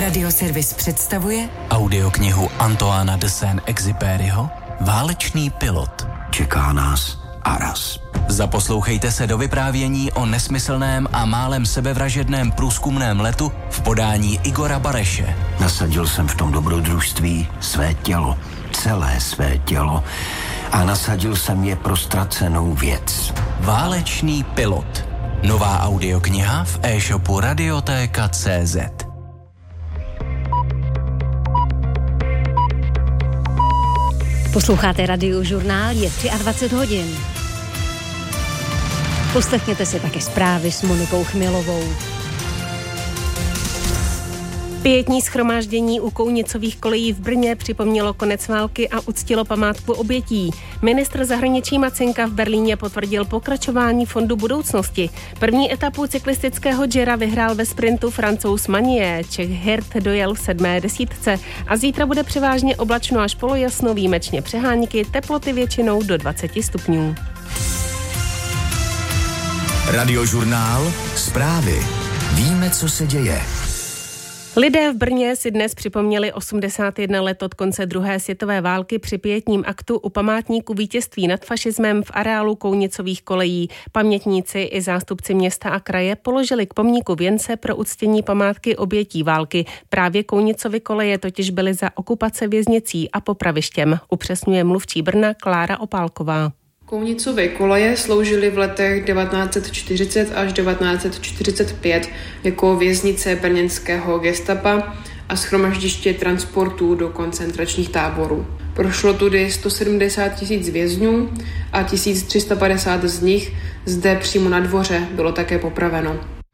Radioservis představuje audioknihu Antoána de Saint-Exupéryho Válečný pilot. Čeká nás Aras. Zaposlouchejte se do vyprávění o nesmyslném a málem sebevražedném průzkumném letu v podání Igora Bareše. Nasadil jsem v tom dobrodružství své tělo, celé své tělo, a nasadil jsem je pro ztracenou věc. Válečný pilot. Nová audiokniha v e-shopu Radiotéka.cz. Posloucháte Radiožurnál, je 23 hodin. Poslechněte si také zprávy s Monikou Chmilovou. Pietní shromáždění u Kounicových kolejí v Brně připomnělo konec války a uctilo památku obětí. Ministr zahraničí Macinka v Berlíně potvrdil pokračování Fondu budoucnosti. První etapu cyklistického Gira vyhrál ve sprintu Francouz Magnier. Čech Hirt dojel v 7. desítce a zítra bude převážně oblačno až polojasno, výjimečně přehánky, teploty většinou do 20 stupňů. Radiožurnál, zprávy. Víme, co se děje. Lidé v Brně si dnes připomněli 81 let od konce druhé světové války při pietním aktu u památníku vítězství nad fašismem v areálu Kounicových kolejí. Pamětníci i zástupci města a kraje položili k pomníku věnce pro uctění památky obětí války. Právě Kounicovy koleje totiž byly za okupace věznicí a popravištěm, upřesňuje mluvčí Brna Klára Opálková. Kounicovy koleje sloužily v letech 1940 až 1945 jako věznice brněnského gestapa a shromaždiště transportů do koncentračních táborů. Prošlo tudy 170 000 vězňů a 1350 z nich zde přímo na dvoře bylo také popraveno.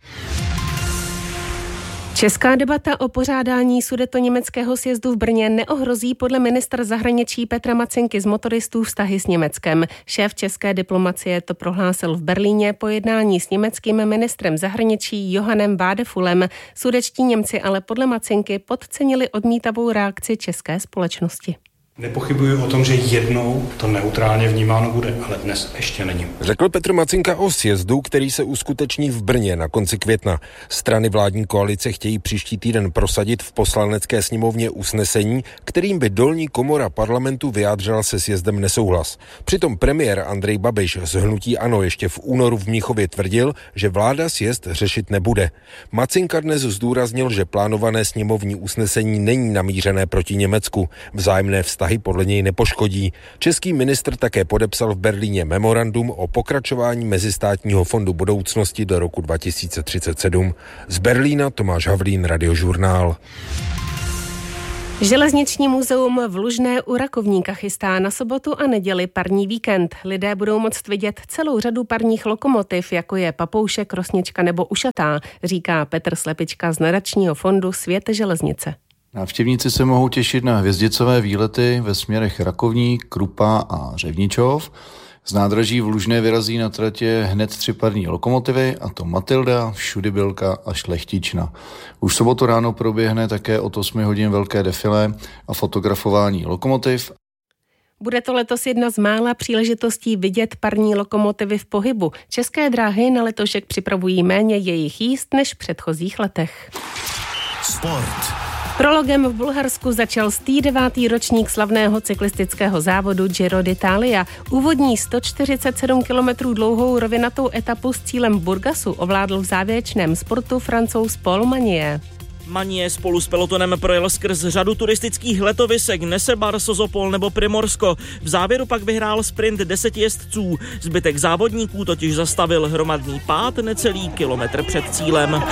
Česká debata o pořádání sudetoněmeckého sjezdu v Brně neohrozí podle ministra zahraničí Petra Macinky z motoristů vztahy s Německem. Šéf české diplomacie to prohlásil v Berlíně po jednání s německým ministrem zahraničí Johannem Vadefulem. Sudetští Němci ale podle Macinky podcenili odmítavou reakci české společnosti. Nepochybuji o tom, že jednou to neutrálně vnímáno bude, ale dnes ještě není. Řekl Petr Macinka o sjezdu, který se uskuteční v Brně na konci května. Strany vládní koalice chtějí příští týden prosadit v poslanecké sněmovně usnesení, kterým by dolní komora parlamentu vyjádřila se sjezdem nesouhlas. Přitom premiér Andrej Babiš z hnutí ANO ještě v únoru v Mnichově tvrdil, že vláda sjezd řešit nebude. Macinka dnes zdůraznil, že plánované sněmovní usnesení není namířené proti Německu. Vzájemné vztahy podle něj nepoškodí. Český ministr také podepsal v Berlíně memorandum o pokračování Mezistátního fondu budoucnosti do roku 2037. Z Berlína Tomáš Havlín, Radiožurnál. Železniční muzeum v Lužné u Rakovníka chystá na sobotu a neděli parní víkend. Lidé budou moct vidět celou řadu parních lokomotiv, jako je Papoušek, Rosnička nebo Ušatá, říká Petr Slepička z nadačního fondu Svět železnice. Návštěvníci se mohou těšit na hvězdicové výlety ve směrech Rakovník, Krupa a Řevničov. Z nádraží v Lužné vyrazí na tratě hned 3 parní lokomotivy, a to Matilda, Všudybylka a Šlechtična. Už v sobotu ráno proběhne také od 8 hodin velké defilé a fotografování lokomotiv. Bude to letos jedna z mála příležitostí vidět parní lokomotivy v pohybu. České dráhy na letošek připravují méně jejich jízd než v předchozích letech. Sport. Prologem v Bulharsku začal 109. ročník slavného cyklistického závodu Giro d'Italia. Úvodní 147 km dlouhou rovinatou etapu s cílem Burgasu ovládl v závěrečném spurtu Francouz Paul Magnier. Magnier spolu s pelotonem projel skrz řadu turistických letovisek Nesebar, Sozopol nebo Primorsko. V závěru pak vyhrál sprint 10 jezdců. Zbytek závodníků totiž zastavil hromadný pád necelý kilometr před cílem.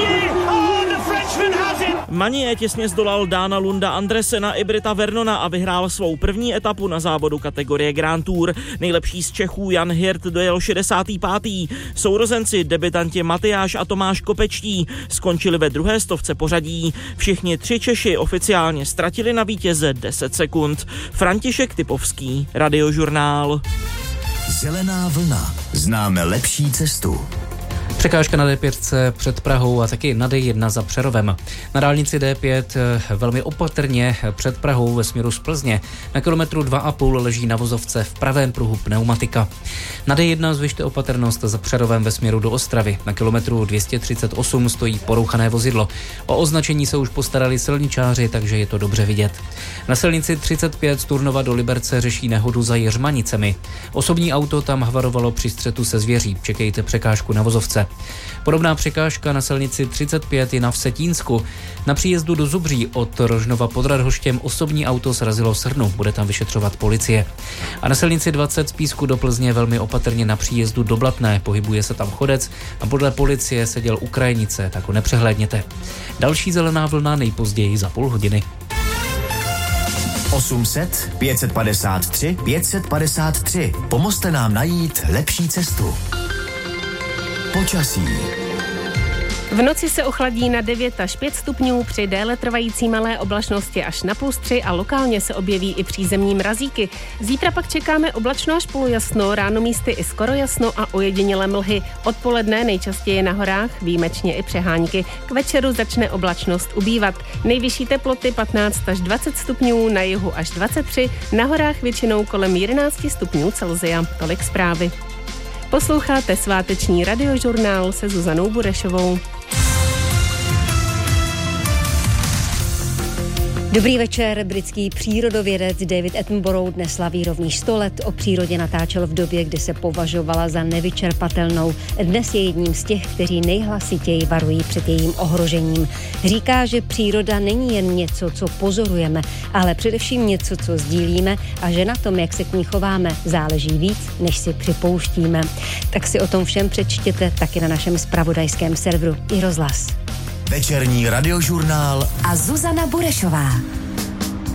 Magnier těsně zdolal Dána Lunda Andresena i Brita Vernona a vyhrál svou první etapu na závodu kategorie Grand Tour. Nejlepší z Čechů Jan Hirt dojel 65. Sourozenci debutanti Matyáš a Tomáš Kopečtí skončili ve druhé stovce pořadí. Všichni 3 Češi oficiálně ztratili na vítěze 10 sekund. František Typovský, Radiožurnál. Zelená vlna. Známe lepší cestu. Překážka na D5 před Prahou a taky na D1 za Přerovem. Na dálnici D5 velmi opatrně před Prahou ve směru z Plzně. Na kilometru 2,5 leží na vozovce v pravém pruhu pneumatika. Na D1 zvyšte opatrnost za Přerovem ve směru do Ostravy. Na kilometru 238 stojí porouchané vozidlo. O označení se už postarali silničáři, takže je to dobře vidět. Na silnici 35 z Turnova do Liberce řeší nehodu za Jiřmanicemi. Osobní auto tam havarovalo při střetu se zvěří. Čekejte překážku na vozovce. Podobná překážka na silnici 35 je na Vsetínsku. Na příjezdu do Zubří od Rožnova pod Radhoštěm osobní auto srazilo srnu. Bude tam vyšetřovat policie. A na silnici 20 z Písku do Plzně velmi opatrně na příjezdu do Blatné. Pohybuje se tam chodec a podle policie seděl u krajnice, tak ho nepřehlédněte. Další zelená vlna nejpozději za půl hodiny. 800 553 553. Pomozte nám najít lepší cestu. Počasí. V noci se ochladí na 9 až 5 stupňů, při déle trvající malé oblačnosti až na +3 a lokálně se objeví i přízemní mrazíky. Zítra pak čekáme oblačno až polojasno, ráno místy i skoro jasno a ojedinělé mlhy. Odpoledne nejčastěji na horách, výjimečně i přehánky. K večeru začne oblačnost ubývat. Nejvyšší teploty 15 až 20 stupňů, na jihu až 23, na horách většinou kolem 11 stupňů Celsia. Tolik zprávy. Posloucháte sváteční radiožurnál se Zuzanou Burešovou. Dobrý večer. Britský přírodovědec David Attenborough dnes slaví rovných 100 let. O přírodě natáčel v době, kdy se považovala za nevyčerpatelnou. Dnes je jedním z těch, kteří nejhlasitěji varují před jejím ohrožením. Říká, že příroda není jen něco, co pozorujeme, ale především něco, co sdílíme a že na tom, jak se k ní chováme, záleží víc, než si připouštíme. Tak si o tom všem přečtěte taky na našem zpravodajském serveru iRozhlas. Večerní radiožurnál a Zuzana Burešová.